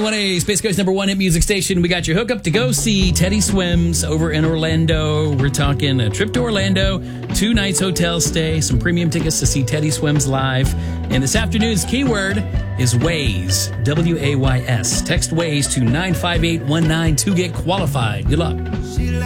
91A, Space Coast #1 hit music station. We got your hookup to go see Teddy Swims over in Orlando. We're talking a trip to Orlando, 2 nights hotel stay, some premium tickets to see Teddy Swims live. And this afternoon's keyword is Ways, W-A-Y-S. Text Ways to 95819 to get qualified. Good luck.